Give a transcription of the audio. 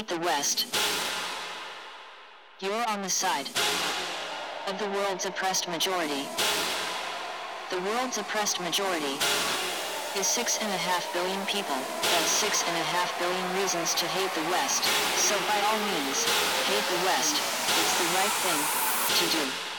hate the West. You're on the side of the world's oppressed majority. The world's oppressed majority is 6.5 billion people. That's 6.5 billion reasons to hate the West. So by all means, hate the West. It's the right thing to do.